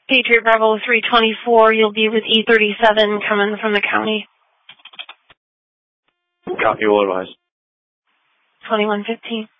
Patriot Bravo 324, you'll be with E37 coming from the county. Copy, what advice? 2115.